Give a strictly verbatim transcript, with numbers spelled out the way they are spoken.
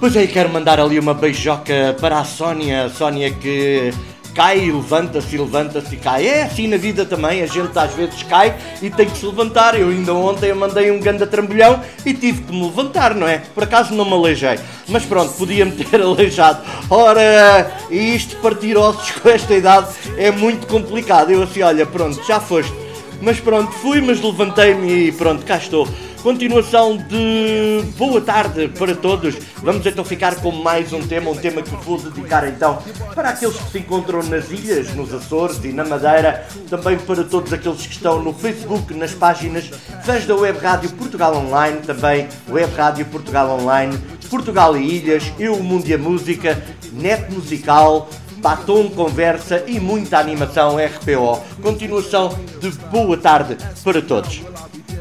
Pois é, quero mandar ali uma beijoca para a Sónia, a Sónia que cai e levanta-se, levanta-se e cai. É assim na vida também, a gente às vezes cai e tem que se levantar. Eu ainda ontem eu mandei um ganda trambolhão e tive que me levantar, não é? Por acaso não me aleijei, mas pronto, podia-me ter aleijado. Ora, e isto partir ossos com esta idade é muito complicado. Eu assim, olha, pronto, já foste. Mas pronto, fui, mas levantei-me e pronto, cá estou. Continuação de boa tarde para todos. Vamos então ficar com mais um tema, um tema que vou dedicar então para aqueles que se encontram nas ilhas, nos Açores e na Madeira, também para todos aqueles que estão no Facebook, nas páginas, fãs da Web Rádio Portugal Online, também Web Rádio Portugal Online, Portugal e Ilhas, Eu, o Mundo e a Música, Net Musical, Batom Conversa e muita animação R P O. Continuação de boa tarde para todos.